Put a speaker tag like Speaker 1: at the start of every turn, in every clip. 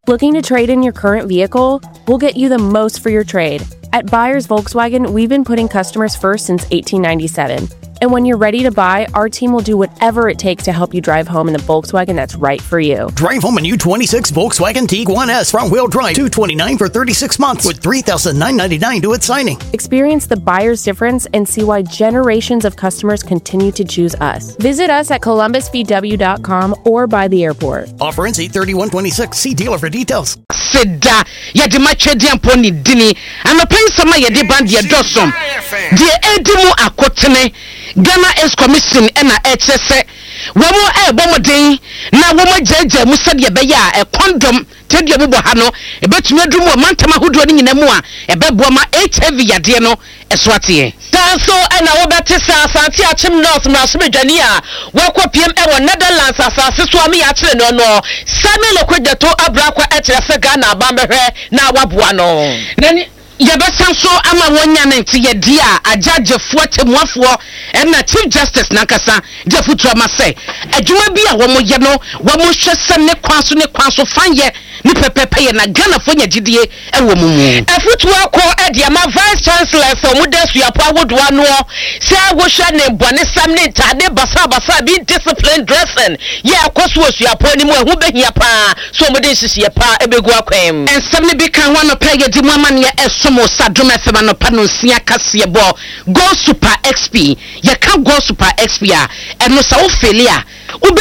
Speaker 1: Looking to trade in your current vehicle? We'll get you the most for your trade. At Buyers Volkswagen, we've been putting customers first since 1897. And when you're ready to buy, our team will do whatever it takes to help you drive home in the Volkswagen that's right for you.
Speaker 2: Drive home a new 26 Volkswagen Tiguan S front-wheel drive, $229 for 36 months with $3,999 due at signing.
Speaker 1: Experience the buyer's difference and see why generations of customers continue to choose us. Visit us at columbusvw.com or by the airport.
Speaker 2: Offer ends 8/31/26. See dealer for details.
Speaker 3: Seda ya de machedi amponi dini amapen sama ya de band ya dosom de edimu akotene Ghana Ace Commission ena HSE womo bomoden na womo jeje mu sede be ya condom tedio bi bo ha no ebetumi adumu mantama hodo ni nyina mu a ebebo ma HIV yade no eswate tanso ena wo bete sa asante achim north mraso medwani a wakopiem ewo Netherlands asase so ami ya kire no no Samuel Okwedato abrakwa ekyerese Ghana abambehwe na waboa no nani Yabasanso ama wonya na nti yedi a ajajefo temuafo na Chief Justice Nankasa Jefutu amase adwuma bi a womo ye no womo hwese ne kwanso fanye ni pepepe ye na Ghana fo nyagidie ewo mumu afutu akọ ediama Vice Chancellor so mudasu yapo awodoa no se agwohwa ne bone sam ne tade basa bi discipline dressing ye akoso osuapo ni mu ehu behia pa so mode hihie pa ebegu akwem ensam ne bi kan wano pa ye di mu amane somo sadom fm no panonsia kase bo Go Super XP ye ka Go Super XP a eno sa wo felia ube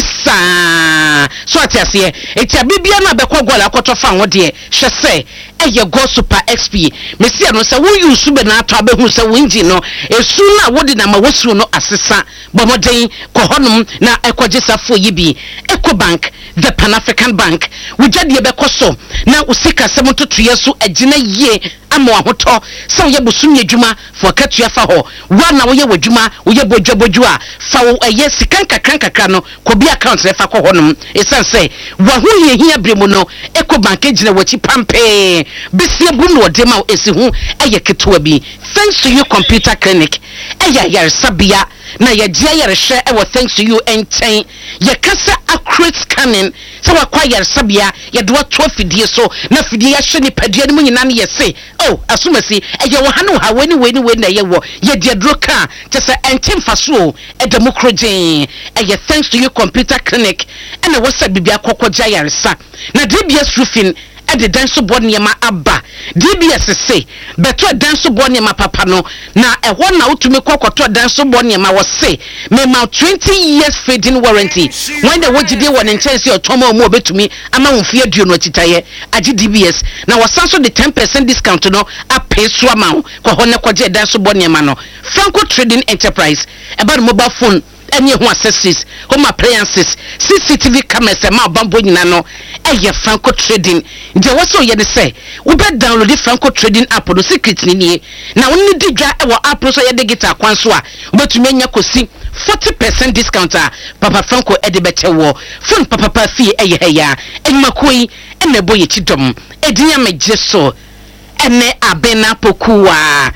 Speaker 3: filisa so atiase etia bibia na bekọ gola akoto fa wo de hwese eye Go Super XP mesia no sa wo use be na ato abehu sa wo engine no esu na wo de na ma wosu no asesa bomoden ko honum na ekoje safo yibi Ecobank the Pan African Bank wujade ye bekoso na usika semototo yesu agina ye ama ahoto so ye bosumi adwuma fo katua fa ho wa na wo ye wadwuma wo ye bodwaboju a fa wo ye sikan kakran no ko bi account le fa ko honum esanse wa hu ye hia bremu no Ecobank agina wachi pampe besie bu no de ma esi hu eye ketwa bi thanks to you computer clinic eye yar sabia na ye dia yare hwe e wo thanks to you enten ye kasa accurate scanning so wa kwa yare sabia ye do to fidie so na fidie ya hwe ni padua ni mu nyina ne ye se oh asumasi eye wo hanu ha weni na ye wo ye dia droka te se enten faso e democracy eye thanks to you computer clinic and wo sa bibia kokogya yare sa na DBS roofing at the dance board near my abba DBS say better dance board near my papa no na e one now to me kokoto dance board near my was say me ma 20 years fading warranty when the word dey one in chance or tomo mo betumi ama wo fie duo no titaye agi DBS na was also the 10% discount no a pay so amount ko ho ne koje dance board near ma no Franco Trading Enterprise about mobile phone any who accessories home appliances CCTV cameras e ma bambo nyina no eye Franco Trading je waso ye ne say we be download the Franco Trading app no secret ni na wonni digwa e wo app so ye digital kwan so a obetumi anya kosi 40% discount a Papa Franco e de beche wo phone papa fee eye heya enmakoi ene boye chidom edinya mejeso ene abena pokuwa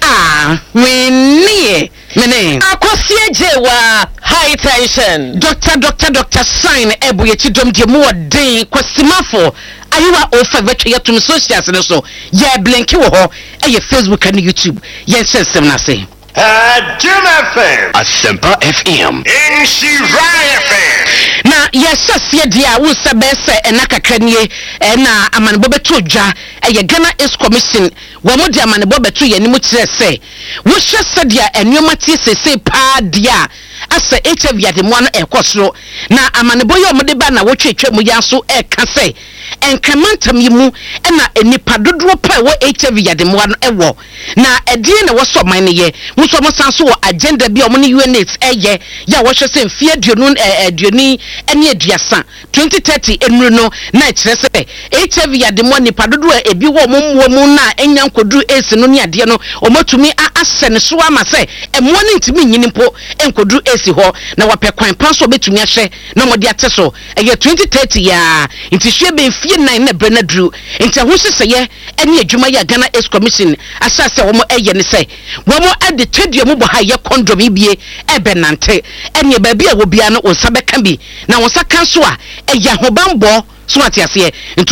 Speaker 3: we mene akosie jewa high tension doctor sign ebuye chidom de mo den kwasimafo ayiwa ofa vetwe yatum socials ne so ye blinki wo ho eye Facebook and YouTube ye sensem na say
Speaker 4: Jim FM
Speaker 2: Asempa FM
Speaker 4: in Shirai FM
Speaker 3: na yesasie dia wo se bese enakakanie na amanebo beto dwa eye Ghana Ace Commission wo mo dia amanebo beto ye ni mu kire se wo hwese dia enuoma tie sese pa dia asa HIV ade mo no ekosoro na amanebo ye mo de ba na wo twetwe mu ya so kase enkamantam yimu na enipa dodoro pa wo HIV ade mo no ewo na edie na wo so man ne ye wo so mo sanso wo agenda bi o mo ne UNAIDS eye ya wo hwese mfie aduonu aduoni ene aduasa 2030 enru no na kire se HIV ade mo nipa dodoro ebi wo mo mu na enya nkoduru AC no ne ade no o matumi asene so ama se emo ne ntimi nyini mpo enkoduru AC ho na wapekwan pan so betumi ahye na mo de ateso eye 2030 ya intihwe be fie nan na brenadru enti ho seseye ene adwuma ya Ghana Ace Commission asase wo mo eye ne se wo mo ade tedua mo bo ha ye condom ibie ebenante ene ba bia wo bia no onsa beka bi na onsa kan so a eye ahobambo so atiase